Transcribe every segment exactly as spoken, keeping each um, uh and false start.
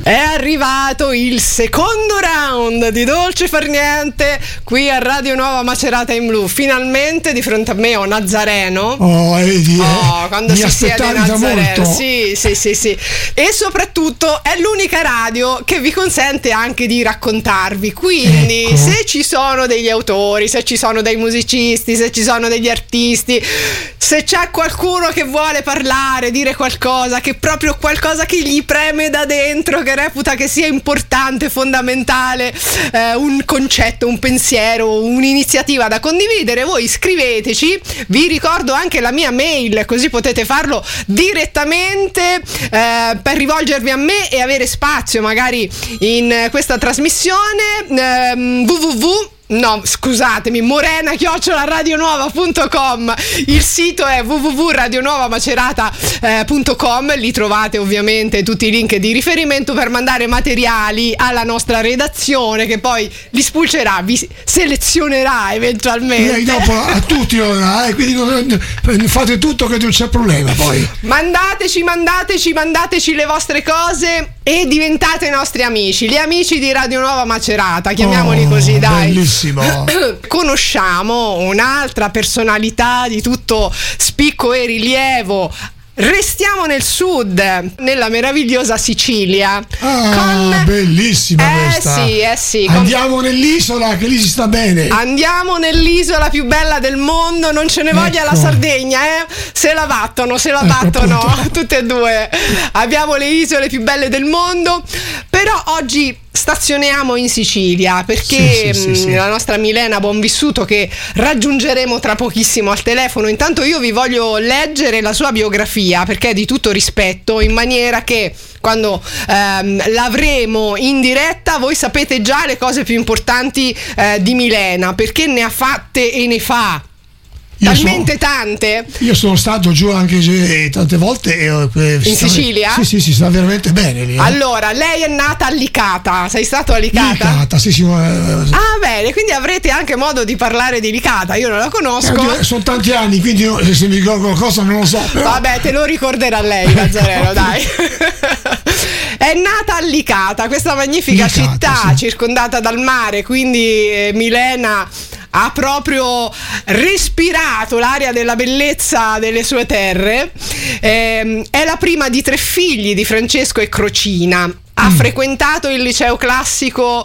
È arrivato il secondo round di Dolce Far Niente qui a Radio Nuova Macerata in Blu. Finalmente di fronte a me ho Nazareno. Oh, vedi, oh, eh. quando Mi si siede Nazareno. Molto. Sì, sì, sì, sì. E soprattutto è l'unica radio che vi consente anche di raccontarvi. Quindi, ecco. se ci sono degli autori, se ci sono dei musicisti, se ci sono degli artisti, se c'è qualcuno che vuole parlare, dire qualcosa, che proprio qualcosa che gli preme da dentro, che reputa che sia importante, fondamentale, eh, un concetto, un pensiero, un'iniziativa da condividere, voi scriveteci. Vi ricordo anche la mia mail, così potete farlo direttamente eh, per rivolgervi a me e avere spazio magari in questa trasmissione. eh, www No, scusatemi, morena chiocciola radionuova punto com. Il sito è w w w punto radionuovamacerata punto com. Lì trovate ovviamente tutti i link di riferimento per mandare materiali alla nostra redazione, che poi li spulcerà, vi selezionerà eventualmente. E dopo a tutti ora, eh, quindi non, fate tutto che non c'è problema poi. Mandateci, mandateci, mandateci le vostre cose e diventate nostri amici, gli amici di Radio Nuova Macerata, chiamiamoli oh, così, dai. Bellissimo. Conosciamo un'altra personalità di tutto spicco e rilievo. Restiamo nel sud, nella meravigliosa Sicilia. Ah, con... bellissima eh, questa. Sì, eh sì. Andiamo con... nell'isola, che lì si sta bene. Andiamo nell'isola più bella del mondo, non ce ne voglia ecco. la Sardegna, eh? Se la battono, se la ecco, battono, appunto. tutte e due. Abbiamo le isole più belle del mondo, però oggi stazioniamo in Sicilia perché sì, sì, sì, sì. la nostra Milena Buonvissuto, che raggiungeremo tra pochissimo al telefono, intanto io vi voglio leggere la sua biografia, perché è di tutto rispetto, in maniera che quando ehm, l'avremo in diretta voi sapete già le cose più importanti eh, di Milena, perché ne ha fatte e ne fa talmente sono, tante. Io sono stato giù anche eh, tante volte eh, in sta, Sicilia? Sì, sì, si sta veramente bene lì. Eh. Allora, lei è nata a Licata. Sei stato a Licata? Licata, sì, sì. Eh, ah, bene, quindi avrete anche modo di parlare di Licata. Io non la conosco. Eh, sono tanti anni, quindi no, se mi ricordo qualcosa non lo so. Però. Vabbè, te lo ricorderà lei, Nazareno, dai. È nata a Licata, questa magnifica Licata, città sì. circondata dal mare, quindi eh, Milena ha proprio respirato l'aria della bellezza delle sue terre. Eh, è la prima di tre figli di Francesco e Crocina. Ha mm. frequentato il liceo classico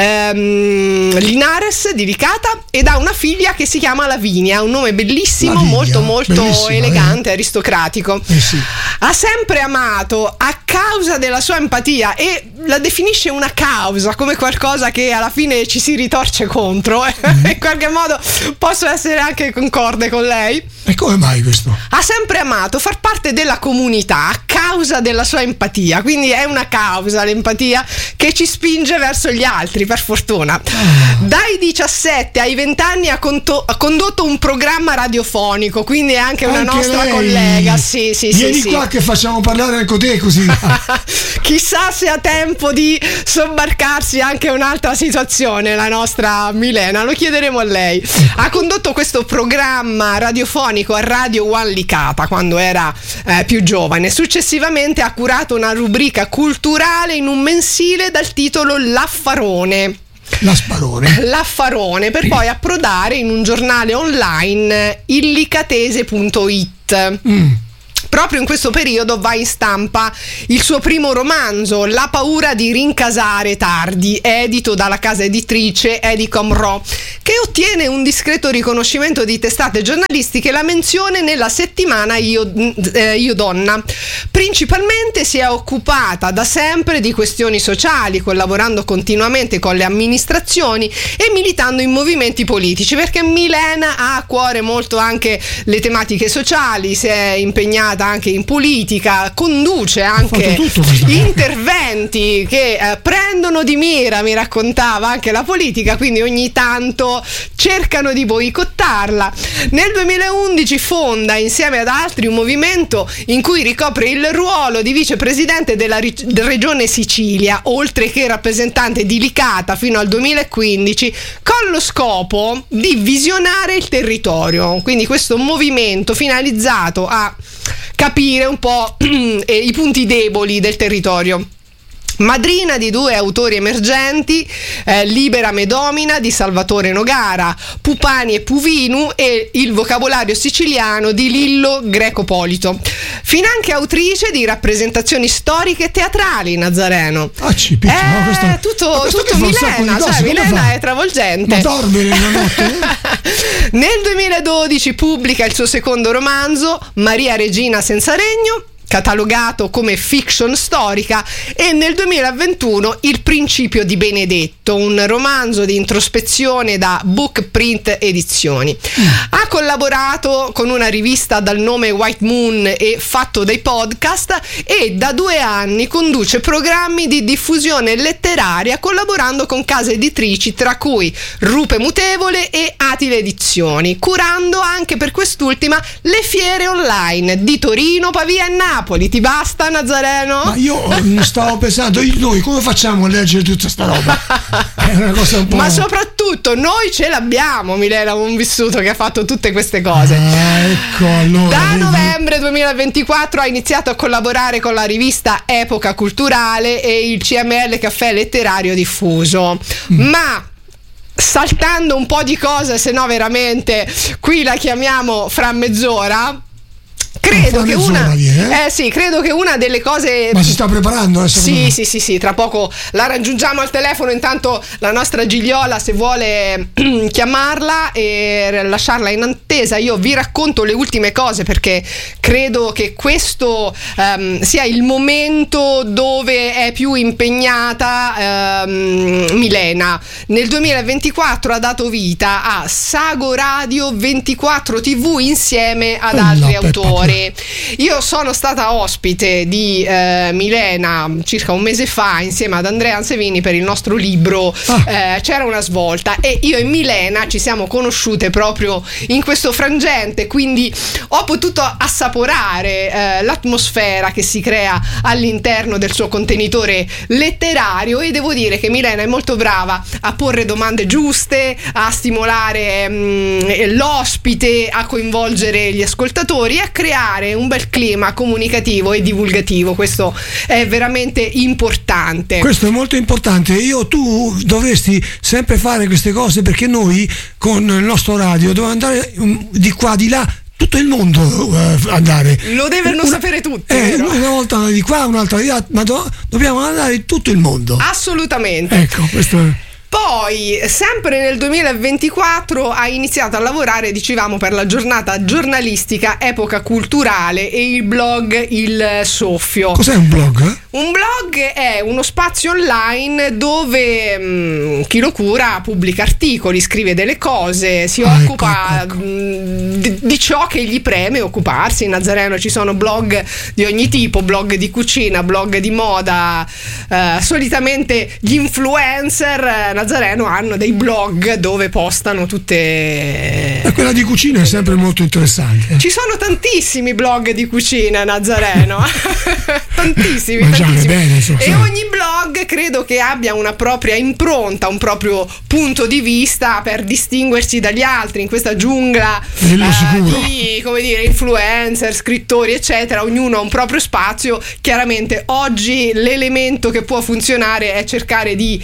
ehm, Linares di Licata ed ha una figlia che si chiama Lavinia, un nome bellissimo, Lavinia, molto molto elegante, eh. aristocratico. Eh sì. Ha sempre amato a causa della sua empatia, e la definisce una causa come qualcosa che alla fine ci si ritorce contro. Mm. In qualche modo posso essere anche concorde con lei. E come mai questo? Ha sempre amato far parte della comunità a causa della sua empatia, quindi è una causa, l'empatia, che ci spinge verso gli altri, per fortuna. Ah. Dai diciassette ai venti anni ha, conto- ha condotto un programma radiofonico, quindi è anche una anche nostra lei. collega. Sì, sì, Vieni sì, qua sì. che facciamo parlare anche te così. Chissà se ha tempo di sobbarcarsi anche un'altra situazione la nostra Milena, lo chiederemo a lei. Ha condotto questo programma radiofonico a Radio One Licata quando era eh, più giovane. Successivamente ha curato una rubrica culturale in un mensile dal titolo L'Affarone. L'Affarone. L'Affarone, per poi approdare in un giornale online, il licatese punto it. Mm. Proprio in questo periodo va in stampa il suo primo romanzo, La paura di rincasare tardi, edito dalla casa editrice Edicom Ro, che ottiene un discreto riconoscimento di testate giornalistiche e la menzione nella settimana Io, eh, Io Donna. Principalmente si è occupata da sempre di questioni sociali, collaborando continuamente con le amministrazioni e militando in movimenti politici, perché Milena ha a cuore molto anche le tematiche sociali, si è impegnata anche in politica, conduce anche interventi che eh, prendono di mira, mi raccontava, anche la politica, quindi ogni tanto cercano di boicottarla. Nel duemilaundici fonda insieme ad altri un movimento in cui ricopre il ruolo di vicepresidente della ri- regione Sicilia, oltre che rappresentante di Licata fino al duemilaquindici, con lo scopo di visionare il territorio. Quindi questo movimento finalizzato a capire un po' i punti deboli del territorio. Madrina di due autori emergenti, eh, Libera me domina di Salvatore Nogara, Pupani e Puvinu e Il vocabolario siciliano di Lillo Grecopolito. Finanche autrice di rappresentazioni storiche e teatrali, Nazareno. Ah, ci picchia, eh, ma questa, tutto, ma questo tutto Milena, cose, cioè Milena è travolgente. Ma dorme la notte? Nel duemiladodici pubblica il suo secondo romanzo, Maria Regina senza regno, catalogato come fiction storica, e nel duemilaventuno Il principio di Benedetto, un romanzo di introspezione da Bookprint Edizioni. Ha collaborato con una rivista dal nome White Moon e fatto dei podcast, e da due anni conduce programmi di diffusione letteraria collaborando con case editrici tra cui Rupe Mutevole e Atile Edizioni, curando anche per quest'ultima le fiere online di Torino, Pavia e Napoli. Ti basta, Nazareno? Ma io stavo pensando, noi come facciamo a leggere tutta sta roba? È una cosa un po'... Ma soprattutto noi ce l'abbiamo, Milena, un vissuto che ha fatto tutte queste cose. Ah, ecco, allora, da vedi? novembre duemilaventiquattro ha iniziato a collaborare con la rivista Epoca Culturale e il C M L Caffè Letterario Diffuso. Mm. Ma saltando un po' di cose, se no veramente qui la chiamiamo fra mezz'ora. Credo che una eh? eh sì, credo che una delle cose. Ma si sta preparando adesso? Sì, sì, sì, sì, tra poco la raggiungiamo al telefono. Intanto la nostra Gigliola, se vuole chiamarla e lasciarla in attesa, io vi racconto le ultime cose, perché credo che questo um, sia il momento dove è più impegnata um, Milena. Nel duemilaventiquattro ha dato vita a Sago Radio ventiquattro tivù insieme ad altri no, autori. Io sono stata ospite di eh, Milena circa un mese fa insieme ad Andrea Ansevini per il nostro libro ah. eh, C'era una svolta, e io e Milena ci siamo conosciute proprio in questo frangente, quindi ho potuto assaporare eh, l'atmosfera che si crea all'interno del suo contenitore letterario, e devo dire che Milena è molto brava a porre domande giuste, a stimolare mh, l'ospite, a coinvolgere gli ascoltatori e a creare un bel clima comunicativo e divulgativo. Questo è veramente importante. Questo è molto importante. Io tu dovresti sempre fare queste cose, perché noi con il nostro radio dobbiamo andare di qua di là, tutto il mondo uh, andare. Lo devono una, sapere tutti. Eh, una volta di qua, un'altra di là, ma do, dobbiamo andare in tutto il mondo. Assolutamente. Ecco, questo è. Poi, sempre nel duemilaventiquattro, ha iniziato a lavorare, dicevamo, per la giornata giornalistica Epoca Culturale e il blog Il Soffio. Cos'è un blog? Un blog è uno spazio online dove mh, chi lo cura pubblica articoli, scrive delle cose, si ah, occupa ecco, ecco. Mh, di, di ciò che gli preme occuparsi. In Nazareno ci sono blog di ogni tipo, blog di cucina, blog di moda. Uh, solitamente gli influencer Nazareno hanno dei blog dove postano tutte. E quella di cucina è sempre molto interessante. Ci sono tantissimi blog di cucina a Nazareno. tantissimi, tantissimi. Bene, so, e ogni blog credo che abbia una propria impronta, un proprio punto di vista per distinguersi dagli altri in questa giungla uh, di, come dire, influencer, scrittori eccetera. Ognuno ha un proprio spazio. Chiaramente oggi l'elemento che può funzionare è cercare di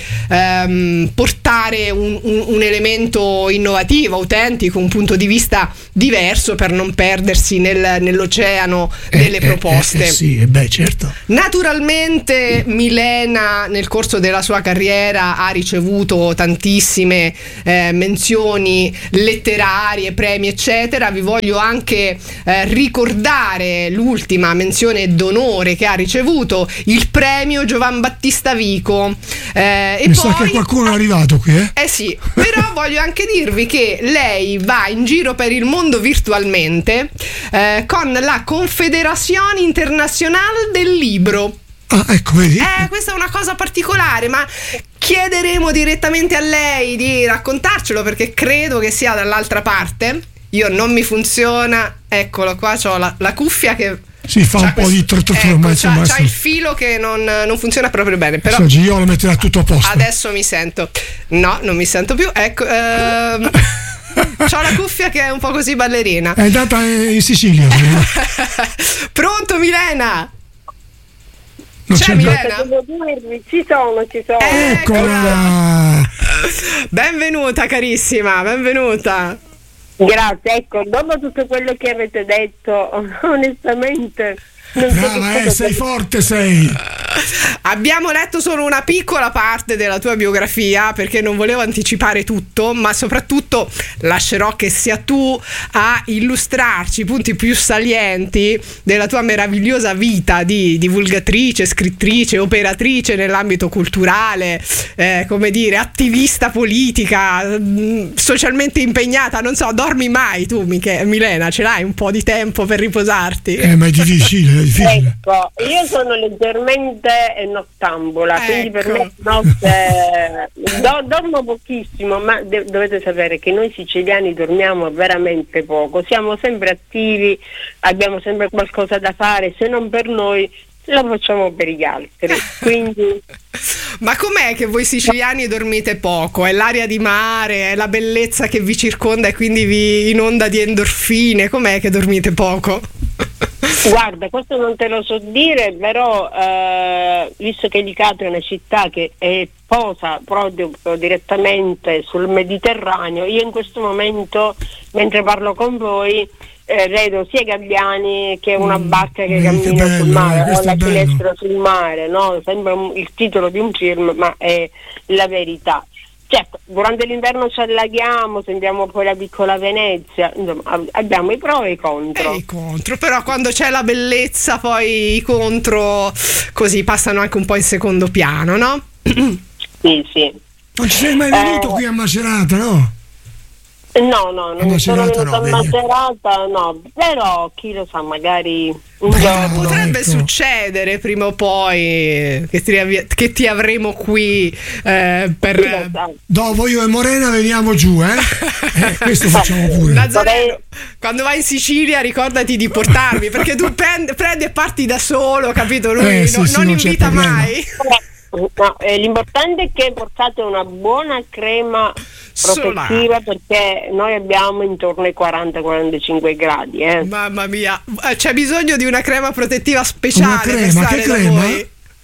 um, portare un, un, un elemento innovativo, autentico, un punto di vista diverso per non perdersi nel, nell'oceano delle eh, proposte. Eh, eh, sì, eh beh, certo. Naturalmente Milena nel corso della sua carriera ha ricevuto tantissime eh, menzioni letterarie, premi eccetera. Vi voglio anche eh, ricordare l'ultima menzione d'onore che ha ricevuto, il premio Giovan Battista Vico. Eh, e Mi poi, sa che qualcuno è arrivato qui, eh? Eh sì, però voglio anche dirvi che lei va in giro per il mondo virtualmente eh, con la Confederazione Internazionale del Libro. Ah, ecco, vedi? Eh, questa è una cosa particolare, ma chiederemo direttamente a lei di raccontarcelo, perché credo che sia dall'altra parte. Io non mi funziona, eccolo qua, c'ho la, la cuffia che si fa un po' di trottotrò, ma insomma c'ha il filo che non, non funziona proprio bene, però io lo metterà tutto a posto. Adesso mi sento. No, non mi sento più. Ecco, ehm, c'ho la cuffia che è un po' così ballerina. È andata in Sicilia. Pronto, Milena? Non c'è, c'è Milena? Devo dirvi, ci sono, ci sono. Eccola! Benvenuta carissima, benvenuta. Grazie, ecco, dopo tutto quello che avete detto, onestamente non so Brava, che eh, cosa sei dire. forte, sei. Abbiamo letto solo una piccola parte della tua biografia perché non volevo anticipare tutto, ma soprattutto lascerò che sia tu a illustrarci i punti più salienti della tua meravigliosa vita di divulgatrice, scrittrice, operatrice nell'ambito culturale, eh, come dire, attivista politica, mh, socialmente impegnata. Non so, dormi mai tu, Miche- Milena? Ce l'hai un po' di tempo per riposarti? Eh, ma è difficile, è difficile. Ecco, io sono leggermente nottambula, quindi per Ecco. me notte do, dormo pochissimo, ma de- dovete sapere che noi siciliani dormiamo veramente poco, siamo sempre attivi, abbiamo sempre qualcosa da fare, se non per noi lo facciamo per gli altri, quindi Ma com'è che voi siciliani dormite poco? È l'aria di mare, è la bellezza che vi circonda e quindi vi inonda di endorfine? Com'è che dormite poco? guarda, questo non te lo so dire, però eh, visto che Licata è una città che è posa proprio direttamente sul Mediterraneo, io in questo momento, mentre parlo con voi, eh, vedo sia i gabbiani che una Mm, barca che eh, cammina che bello, sul eh, mare, o questo la è bello. finestra sul mare, no? Sembra un- il titolo di un film, ma è la verità. Certo, durante l'inverno ci allaghiamo, sentiamo poi la piccola Venezia, insomma, ab- abbiamo i pro e i contro. E i contro, però quando c'è la bellezza poi i contro così passano anche un po' in secondo piano, no? Sì, sì. Non ci sei mai venuto Eh. qui a Macerata, no? No, no, non A sono Macerata venuta no, a vedi. Macerata, no, però chi lo sa, magari un Bravo. giorno. Potrebbe ecco. succedere prima o poi che ti, avvi- che ti avremo qui eh, Chi lo per sa. Dopo io e Morena veniamo giù, eh? eh questo facciamo pure. Nazareno. Quando vai in Sicilia ricordati di portarmi perché tu prendi, prendi e parti da solo, capito? Lui Eh, sì, no- sì, non non c'è invita problema. mai. No, eh, l'importante è che portate una buona crema protettiva perché noi abbiamo intorno ai quaranta quarantacinque gradi. Eh. Mamma mia, eh, c'è bisogno di una crema protettiva speciale Una per crema, stare che da crema? voi.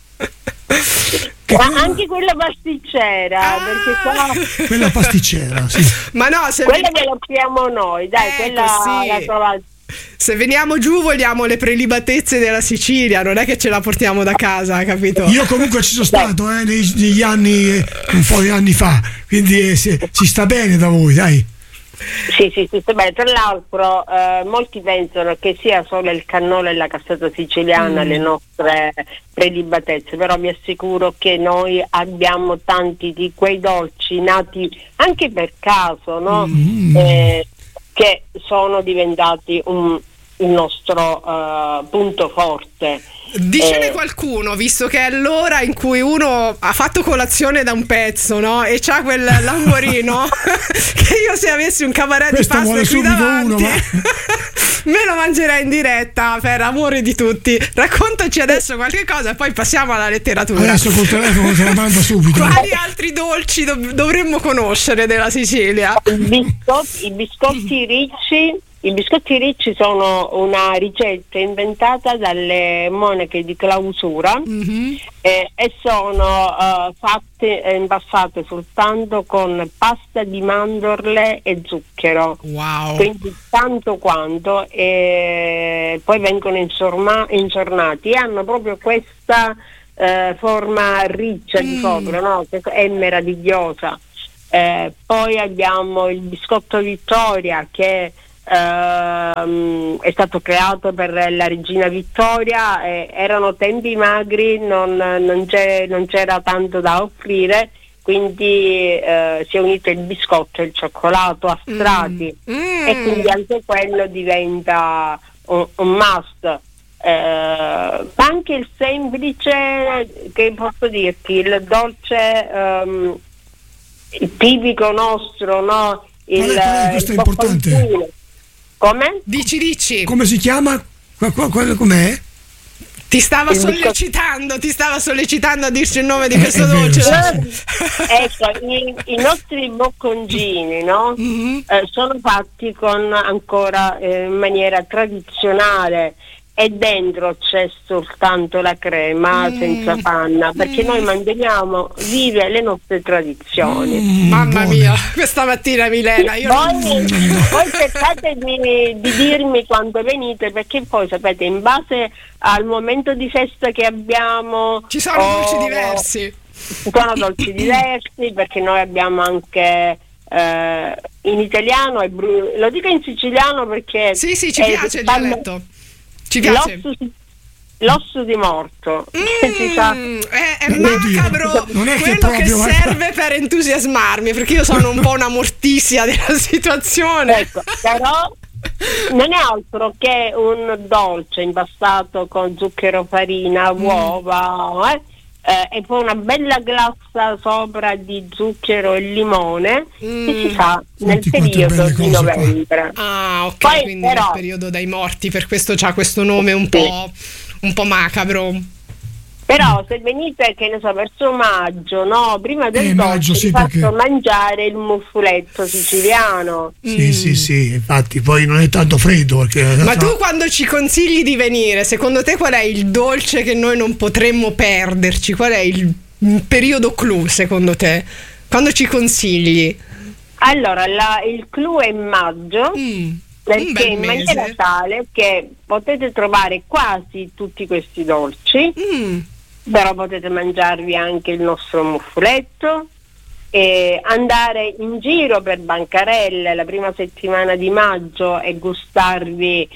Che Ma quella- anche quella pasticcera, Ah! perché qua Quella pasticcera, sì. Ma no, se, quella ve la offriamo noi, dai, Ecco, quella sì. la trovate. se veniamo giù vogliamo le prelibatezze della Sicilia, non è che ce la portiamo da casa, capito? Io comunque ci sono stato eh, nei- negli anni, eh, un po' di anni fa, quindi eh, si, si sta bene da voi, dai. Sì, sì, sì, beh, tra l'altro eh, molti pensano che sia solo il cannolo e la cassata siciliana Mm. le nostre prelibatezze, però vi assicuro che noi abbiamo tanti di quei dolci nati anche per caso, no? Mm. Eh, che sono diventati un, il nostro eh, punto forte. Dicene Eh, qualcuno, visto che è l'ora in cui uno ha fatto colazione da un pezzo, no? E c'ha quel languorino che io se avessi un cabaret di Questo pasta vuole qui subito davanti uno, ma- me lo mangerei in diretta per amore di tutti. Raccontaci adesso qualche cosa e poi passiamo alla letteratura. Adesso col telefono te la mando subito. Quali altri dolci dov- dovremmo conoscere della Sicilia? I biscotti, i biscotti ricci, i biscotti ricci sono una ricetta inventata dalle monache di clausura Mhm. eh, e sono eh, fatte e impastate soltanto con pasta di mandorle e zucchero. Wow. Quindi tanto quanto, e poi vengono insorma- insornati e hanno proprio questa eh, forma riccia di Mm. sopra, no? Che è meravigliosa. Eh, poi abbiamo il biscotto Vittoria che ehm, è stato creato per la regina Vittoria, eh, erano tempi magri, non, non, c'è, non c'era tanto da offrire, quindi eh, si è unito il biscotto e il cioccolato a strati Mm. e quindi anche quello diventa un, un must. Eh, ma anche il semplice, che posso dirti, il dolce ehm, il tipico nostro, no? Il, Qual è, qual è? Questo è il importante. bocconcino. Come? Dici, dici. Come si chiama? Qua- qua- quello com'è? Ti stava Il biscotto- sollecitando, ti stava sollecitando a dirci il nome di Eh, questo è vero, dolce. sì, Ecco, i, i nostri bocconcini, no? Mhm. Eh, sono fatti con ancora eh, in maniera tradizionale e dentro c'è soltanto la crema mm. senza panna, perché mm. noi manteniamo vive le nostre tradizioni. Mm, Mamma buone. mia, questa mattina Milena io voi, voi cercate di, di dirmi quando venite, perché poi sapete, in base al momento di festa che abbiamo ci sono oh, dolci diversi ci sono dolci diversi, perché noi abbiamo anche eh, in italiano e bru- lo dico in siciliano perché sì sì ci piace il dialetto. Ci piace. L'osso, l'osso di morto mm, si sa. è, è macabro, non è quello che, proprio, che serve per entusiasmarmi, perché io sono un po' una mortisia della situazione. Ecco, però non è altro che un dolce impastato con zucchero, farina, mm. uova eh? Eh, e poi una bella glassa sopra di zucchero e limone mm. che si fa nel periodo di novembre. Ah, ok, poi, quindi però, nel periodo dei morti, per questo c'ha questo nome un po', un po' macabro. Però se venite, che ne so, verso maggio, no, prima del eh, dolce maggio, vi sì, faccio perché... mangiare il muffuletto siciliano. Sì, mm. sì, sì, infatti poi non è tanto freddo. Perché Ma tu quando ci consigli di venire, secondo te qual è il dolce che noi non potremmo perderci? Qual è il periodo clou secondo te? Quando ci consigli? Allora, la, il clou è maggio. Mm. Perché in maniera tale che potete trovare quasi tutti questi dolci, mm. però potete mangiarvi anche il nostro muffuletto, e andare in giro per bancarelle la prima settimana di maggio e gustarvi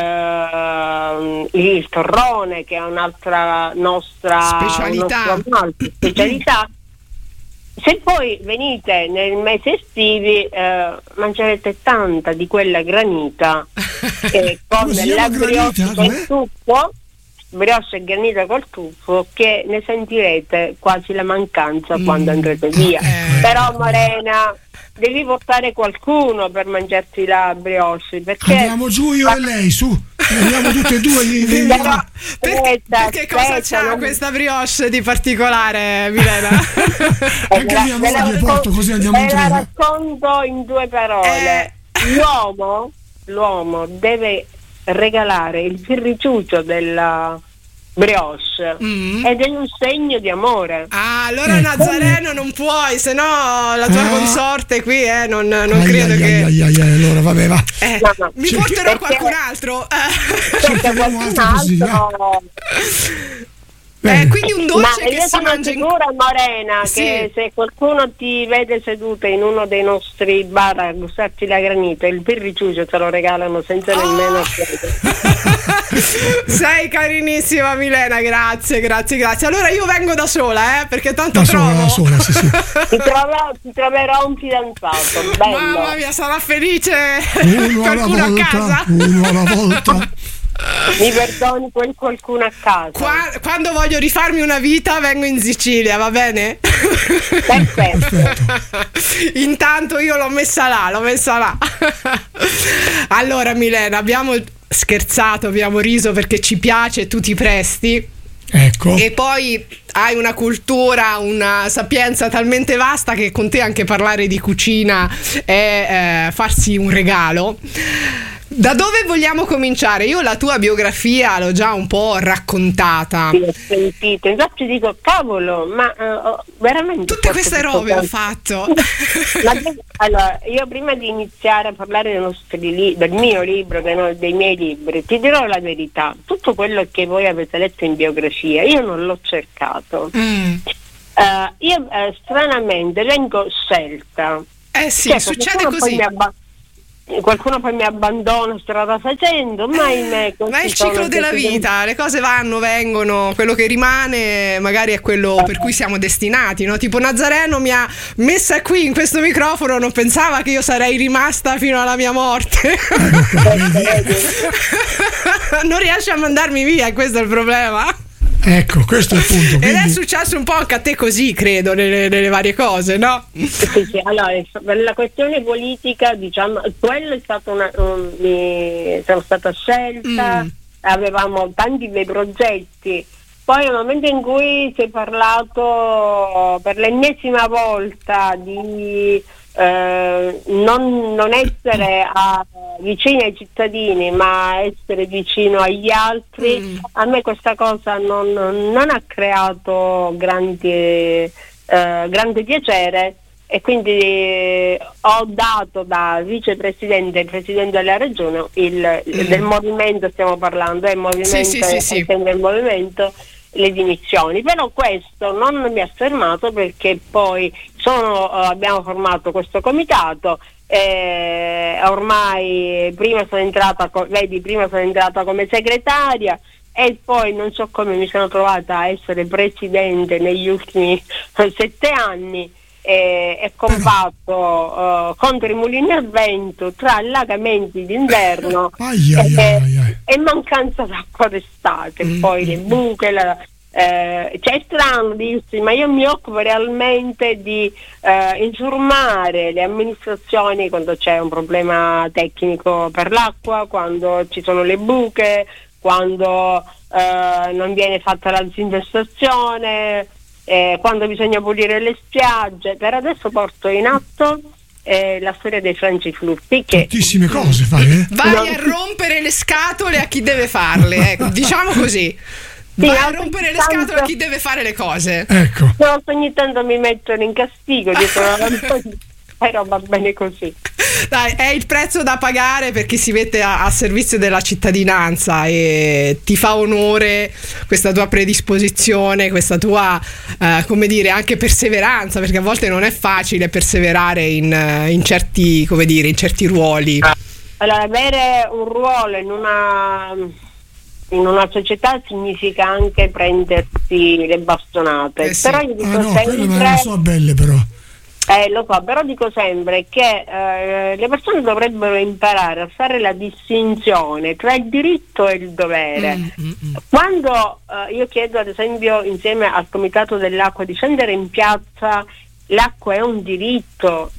eh, il torrone, che è un'altra nostra specialità. Nostra specialità. Se poi venite nel mese estivi eh, mangerete tanta di quella granita eh, con la brioche col tuffo, brioche e granita col tuffo, che ne sentirete quasi la mancanza mm. quando andrete via. Eh. Però Morena, devi portare qualcuno per mangiarti la brioche, perché andiamo giù io e lei, su, andiamo tutte e due gli, gli, però, perché, perché cosa c'ha non... questa brioche di particolare, Milena? Anche mia moglie porto, così andiamo in giro. Ve la racconto in due parole. Eh. L'uomo, l'uomo deve regalare il firriciuccio della brioche mm. ed è un segno di amore. Ah, allora eh, Nazareno non puoi, se no la tua ah. consorte qui eh, non, non ai, credo ai, che ai, ai, ai, allora vabbè va eh, no, no. mi porterò perché... qualcun altro perché qualcun altro Eh, quindi un dolce ma che io si sono mangia sicura in... Morena sì. che se qualcuno ti vede seduta in uno dei nostri bar a gustarti la granita, il birriciuccio te lo regalano senza oh. nemmeno sei carinissima Milena, grazie grazie grazie. Allora io vengo da sola eh perché tanto da trovo sola, da sola, sì, sì. ti, troverò, ti troverò un fidanzato bello. Mamma mia, sarà felice uno qualcuno alla volta, a casa uno alla volta. Mi perdoni quel qualcuno a casa. Qua, quando voglio rifarmi una vita vengo in Sicilia, va bene? Perfetto. Intanto io l'ho messa là, l'ho messa là. Allora Milena, abbiamo scherzato, abbiamo riso perché ci piace, tu ti presti. Ecco. E poi hai una cultura, una sapienza talmente vasta che con te anche parlare di cucina è eh, farsi un regalo. Da dove vogliamo cominciare? Io la tua biografia l'ho già un po' raccontata. Sì, ho sentito, infatti dico cavolo, ma uh, veramente tutte queste robe ho fatto. Ma, allora, io prima di iniziare a parlare dei nostri li- del mio libro, dei, no, dei miei libri, ti dirò la verità, tutto quello che voi avete letto in biografia io non l'ho cercato. Mm. Uh, io uh, stranamente vengo scelta. Eh sì, cioè, succede così. Qualcuno poi mi abbandona strada facendo, ma in me ma è il ciclo della vita, le cose vanno, vengono, quello che rimane magari è quello per cui siamo destinati, no? Tipo Nazareno mi ha messa qui in questo microfono, non pensava che io sarei rimasta fino alla mia morte. Non riesce a mandarmi via, questo è il problema. Ecco, questo è il punto. Quindi... Ed è successo un po' anche a te così, credo, nelle, nelle varie cose, no? Sì, sì, allora, per la questione politica, diciamo, quello è stato una... Um, mi, sono stata scelta, mm. avevamo tanti bei progetti. Poi nel momento in cui si è parlato per l'ennesima volta di eh, non, non essere a, vicini ai cittadini, ma essere vicino agli altri, mm. a me questa cosa non, non ha creato grandi, eh, grande piacere, e quindi eh, ho dato da vicepresidente e presidente della regione il, mm. del movimento, stiamo parlando, è il movimento, sì, sì, sì, sì. il movimento, le dimissioni. Però questo non mi ha fermato, perché poi sono, eh, abbiamo formato questo comitato, eh, ormai prima sono entrata vedi prima sono entrata come segretaria, e poi non so come mi sono trovata a essere presidente negli ultimi sette anni, e, e combatto uh, contro i mulini al vento, tra allagamenti d'inverno ai ai e, ai ai. e mancanza d'acqua d'estate, mm. poi le buche, la, eh, cioè è strano dirsi, ma io mi occupo realmente di eh, informare le amministrazioni quando c'è un problema tecnico per l'acqua, quando ci sono le buche, quando eh, non viene fatta la disinfestazione, eh, quando bisogna pulire le spiagge. Per adesso porto in atto eh, la storia dei frangiflutti, che tantissime cose fai, eh? vai non... a rompere le scatole a chi deve farle, ecco, diciamo così. Vai sì, a rompere le scatole tanto... a chi deve fare le cose. Ecco. No, ogni tanto mi mettono in castigo dietro la però va bene così. Dai, è il prezzo da pagare per chi si mette a, a servizio della cittadinanza, e ti fa onore questa tua predisposizione, questa tua eh, come dire, anche perseveranza, perché a volte non è facile perseverare in, in certi, come dire, in certi ruoli. Allora, avere un ruolo in una in una società significa anche prendersi le bastonate, eh sì. però io dico ah no, sempre, quelle me le so belle però. Eh, lo so, però dico sempre che eh, le persone dovrebbero imparare a fare la distinzione tra il diritto e il dovere. Mm, mm, mm. Quando eh, io chiedo, ad esempio, insieme al Comitato dell'Acqua, di scendere in piazza, l'acqua è un diritto,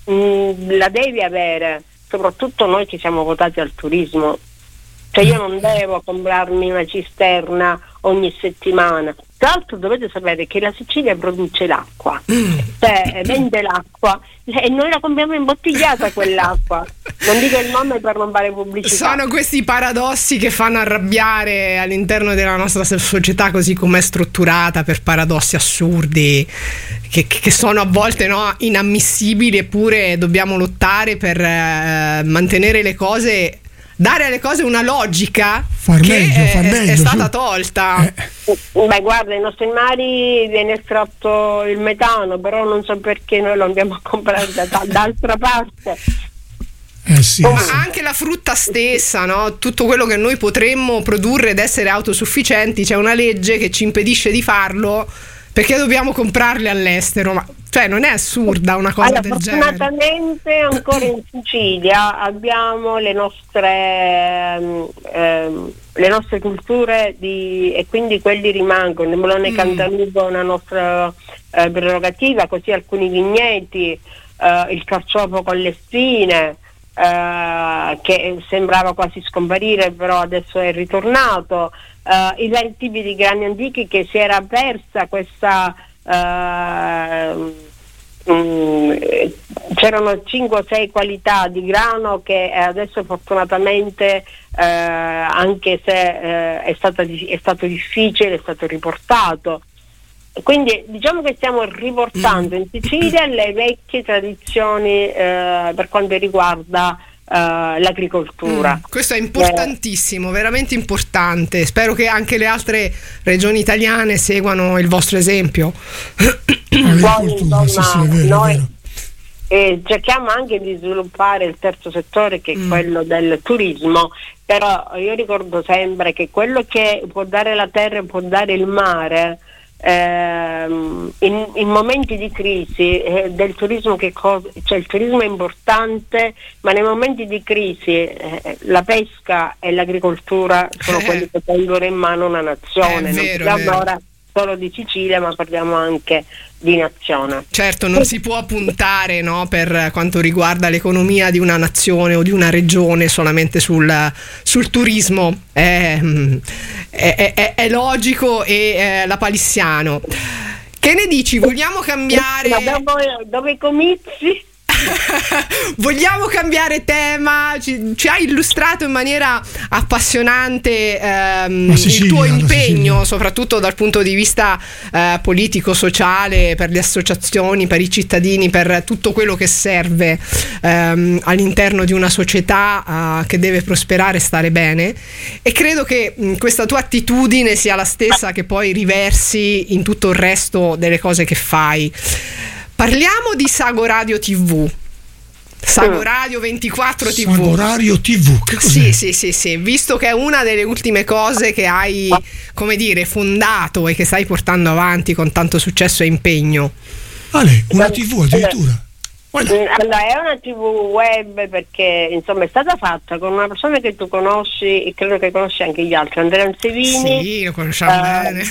mh, la devi avere, soprattutto noi che siamo votati al turismo. Cioè io non devo comprarmi una cisterna ogni settimana. Tra l'altro dovete sapere che la Sicilia produce l'acqua, mm. cioè vende l'acqua e noi la compriamo imbottigliata quell'acqua. Non dico il nome per non fare pubblicità. Sono questi paradossi che fanno arrabbiare all'interno della nostra società, così come è strutturata, per paradossi assurdi che, che sono a volte, no, inammissibili, eppure dobbiamo lottare per eh, mantenere le cose, dare alle cose una logica far che meglio, è, far meglio, è stata su. tolta. Eh. Beh, guarda, nei nostri mari viene estratto il metano, però non so perché noi lo andiamo a comprare da, da, d'altra parte. Eh sì, Ma sì. anche la frutta stessa, no? Tutto quello che noi potremmo produrre ed essere autosufficienti, c'è una legge che ci impedisce di farlo perché dobbiamo comprarle all'estero. Ma cioè non è assurda una cosa allora, del genere? Fortunatamente ancora in Sicilia abbiamo le nostre ehm, ehm, le nostre culture di, e quindi quelli rimangono. Il Melone mm. Cantalupo è una nostra eh, prerogativa, così alcuni vigneti, eh, il carciofo con le spine, eh, che sembrava quasi scomparire, però adesso è ritornato, eh, i vari tipi di grani antichi, che si era persa questa Uh, um, c'erano cinque o sei qualità di grano che adesso fortunatamente uh, anche se uh, è, stata, è stato difficile, è stato riportato. Quindi diciamo che stiamo riportando in Sicilia le vecchie tradizioni uh, per quanto riguarda Uh, l'agricoltura. Mm, questo è importantissimo, eh. veramente importante. Spero che anche le altre regioni italiane seguano il vostro esempio. Poi, insomma, sì, sì, è vero, noi è vero. Eh, cerchiamo anche di sviluppare il terzo settore, che è mm. quello del turismo, però io ricordo sempre che quello che può dare la terra e può dare il mare, ehm, in, in momenti di crisi eh, del turismo, che cosa, cioè il turismo è importante, ma nei momenti di crisi eh, la pesca e l'agricoltura sono eh. quelli che tengono in mano una nazione. È non vero, parliamo vero. ora solo di Sicilia, ma parliamo anche di nazione. Certo, non si può puntare, no, per quanto riguarda l'economia di una nazione o di una regione solamente sul, sul turismo. È, è, è, è logico e è lapalissiano. Che ne dici? Vogliamo cambiare? Ma dopo, dopo i comizi? Vogliamo cambiare tema? Ci, ci hai illustrato in maniera appassionante ehm, Sicilia, il tuo impegno, soprattutto dal punto di vista eh, politico, sociale, per le associazioni, per i cittadini, per tutto quello che serve ehm, all'interno di una società eh, che deve prosperare e stare bene, e credo che mh, questa tua attitudine sia la stessa che poi riversi in tutto il resto delle cose che fai. Parliamo di Sago Radio tivù. Sago Radio ventiquattro tivù. Sago Radio tivù. Che cos'è? Sì, sì, sì, sì, visto che è una delle ultime cose che hai, come dire, fondato e che stai portando avanti con tanto successo e impegno. Ale, una tivù addirittura. Allora, è una tivù web perché insomma è stata fatta con una persona che tu conosci e credo che conosci anche gli altri, Andrea Ansevini. Sì, lo conosciamo uh, bene.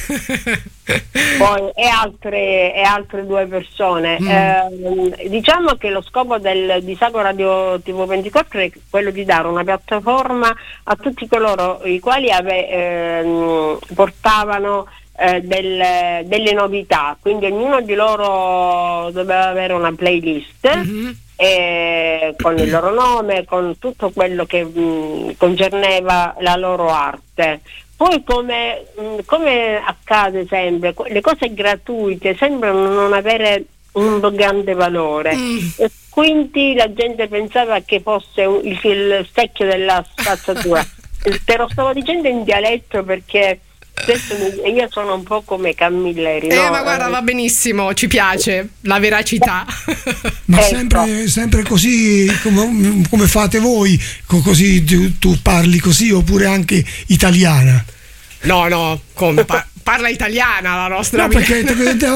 Poi e altre, e altre due persone. Mm. Eh, diciamo che lo scopo del, di Sago Radio tivù ventiquattro è quello di dare una piattaforma a tutti coloro i quali ave, eh, portavano Eh, del, delle novità, quindi ognuno di loro doveva avere una playlist mm-hmm. eh, con il loro nome, con tutto quello che mh, concerneva la loro arte. Poi come, mh, come accade sempre, le cose gratuite sembrano non avere un grande valore mm. e quindi la gente pensava che fosse il, il specchio della spazzatura. Te lo stavo dicendo in dialetto perché io sono un po' come Camilleri, eh, no? ma guarda, va benissimo, ci piace la veracità. Ma ecco. sempre, sempre così come, come fate voi, così tu, tu parli così, oppure anche italiana? No, no, come pa- parla italiana la nostra no, perché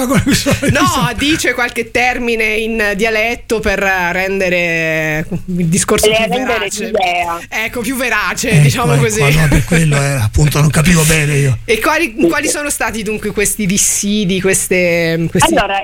no, dice qualche termine in dialetto per rendere il discorso Le più verace. L'idea. Ecco, più verace, ecco, diciamo ecco, così. No, per quello eh, appunto non capivo bene io. E quali, quali sono stati dunque questi dissidi, queste, questi... Allora,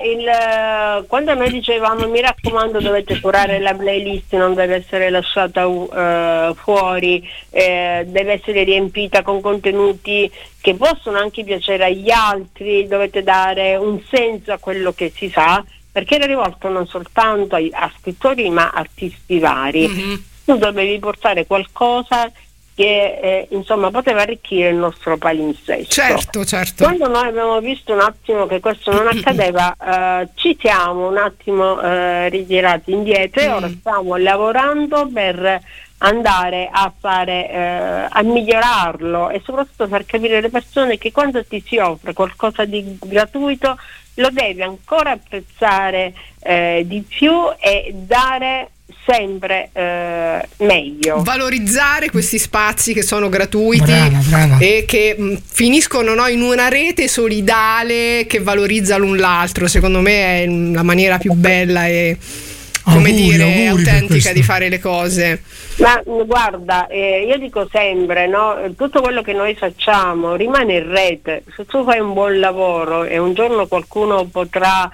il, quando noi dicevamo mi raccomando dovete curare la playlist, non deve essere lasciata uh, fuori, eh, deve essere riempita con contenuti che possono anche piacere agli altri, dovete dare un senso a quello che si fa, perché era rivolto non soltanto a, a scrittori ma a artisti vari. Mm-hmm. Tu dovevi portare qualcosa che eh, insomma poteva arricchire il nostro palinsesto. Certo, certo. Quando noi abbiamo visto un attimo che questo non accadeva, eh, ci siamo un attimo eh, ritirati indietro e ora stiamo lavorando per andare a fare eh, a migliorarlo e soprattutto far capire alle persone che quando ti si offre qualcosa di gratuito lo devi ancora apprezzare eh, di più e dare sempre eh, meglio, valorizzare questi spazi che sono gratuiti. Brava, brava. E che mh, finiscono no, in una rete solidale che valorizza l'un l'altro. Secondo me è la maniera più bella e come auguri, dire auguri autentica di fare le cose. Ma guarda, eh, io dico sempre, no, tutto quello che noi facciamo rimane in rete. Se tu fai un buon lavoro e un giorno qualcuno potrà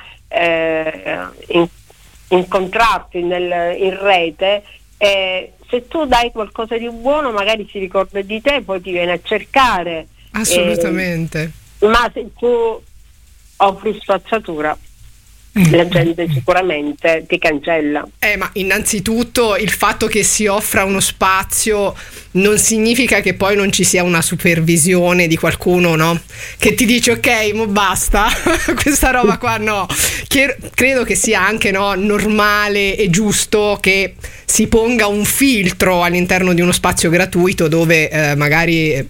eh, in, incontrarti nel, in rete, eh, se tu dai qualcosa di buono magari si ricorda di te, poi ti viene a cercare. Assolutamente. Eh, ma se tu offri spazzatura, la gente sicuramente ti cancella. Eh, ma innanzitutto il fatto che si offra uno spazio non significa che poi non ci sia una supervisione di qualcuno, no? Che ti dice ok, mo basta, questa roba qua no. Che, credo che sia anche no, normale e giusto che si ponga un filtro all'interno di uno spazio gratuito dove eh, magari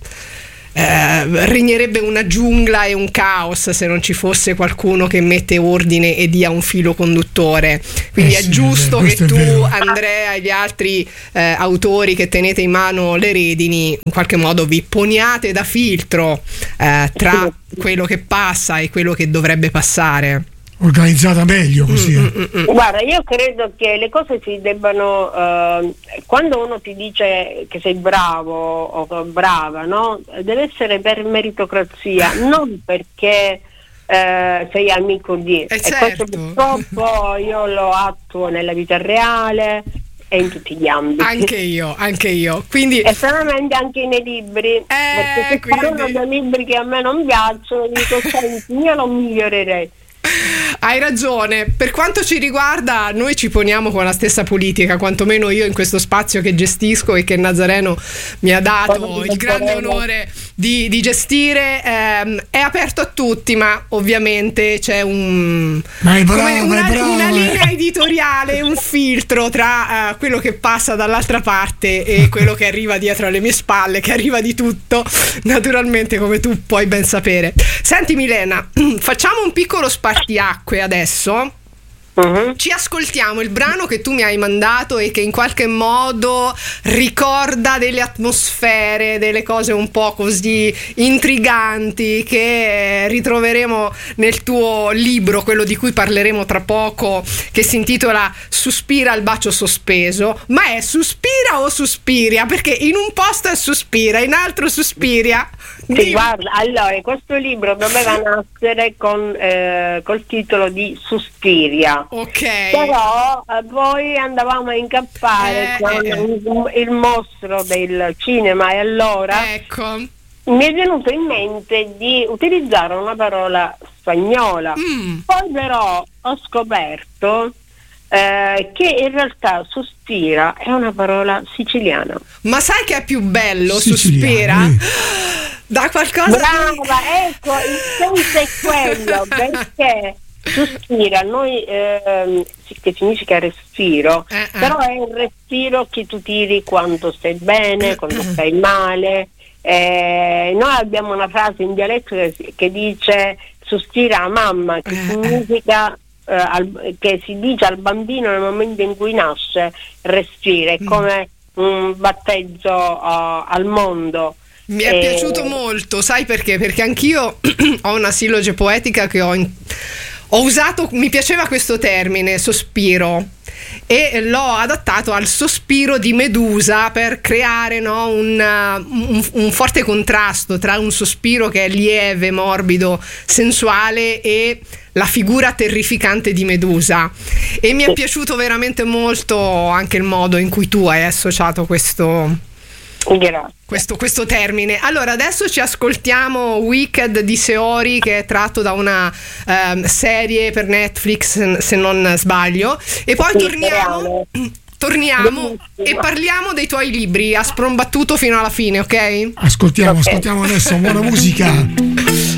Eh, regnerebbe una giungla e un caos se non ci fosse qualcuno che mette ordine e dia un filo conduttore. Quindi eh sì, è giusto che tu, Andrea e gli altri eh, autori che tenete in mano le redini in qualche modo vi poniate da filtro eh, tra quello che passa e quello che dovrebbe passare. Organizzata meglio così. Mm, mm, mm. Guarda, io credo che le cose si debbano eh, quando uno ti dice che sei bravo o brava, no? Deve essere per meritocrazia, non perché eh, sei amico di. Eh e certo. questo purtroppo io lo attuo nella vita reale e in tutti gli ambiti. Anche io, anche io. Quindi e stranamente anche nei libri, eh, perché se quindi... ci sono dei libri che a me non piacciono, dico senti, io lo migliorerei. hai ragione. Per quanto ci riguarda, noi ci poniamo con la stessa politica, quantomeno io in questo spazio che gestisco e che Nazareno mi ha dato il grande onore di, di gestire. Ehm, è aperto a tutti, ma ovviamente c'è un ma è bravo, come una, è bravo, una eh. linea editoriale, un filtro tra uh, quello che passa dall'altra parte e quello che arriva dietro alle mie spalle, che arriva di tutto, naturalmente, come tu puoi ben sapere. Senti Milena, facciamo un piccolo spartiacque adesso. Uh-huh. Ci ascoltiamo il brano che tu mi hai mandato e che in qualche modo ricorda delle atmosfere, delle cose un po' così intriganti che ritroveremo nel tuo libro, quello di cui parleremo tra poco, che si intitola Suspira il bacio sospeso. Ma è Suspira o Suspiria? Perché in un posto è Suspira, in altro Suspiria. Sì, guarda, allora questo libro doveva nascere con eh, col titolo di Suspiria. Ok. Però eh, poi andavamo a incappare eh, con eh. il, il mostro del cinema, e allora ecco. mi è venuto in mente di utilizzare una parola spagnola. Mm. Poi però ho scoperto eh, che in realtà Suspira è una parola siciliana. Ma sai che è più bello Siciliano, Suspira? eh. Da qualcosa brava, di... ecco, il senso è quello, perché Suspira, noi ehm, che significa respiro, eh, eh. però è il respiro che tu tiri quando stai bene, quando stai male. Eh, noi abbiamo una frase in dialetto che, che dice Suspira a mamma, che eh, significa eh, al, che si dice al bambino nel momento in cui nasce, respira, è come un battezzo uh, al mondo. Mi è eh, piaciuto molto, sai perché? Perché anch'io ho una silloge poetica che ho, in, ho usato, mi piaceva questo termine, sospiro, e l'ho adattato al sospiro di Medusa per creare, no, un, un, un forte contrasto tra un sospiro che è lieve, morbido, sensuale e la figura terrificante di Medusa. E mi è piaciuto veramente molto anche il modo in cui tu hai associato questo... Questo, questo termine. Allora adesso ci ascoltiamo Wicked di Seori, che è tratto da una um, serie per Netflix, se non sbaglio, e poi torniamo torniamo e parliamo dei tuoi libri a sprombattuto fino alla fine, ok? Ascoltiamo, ascoltiamo adesso buona musica.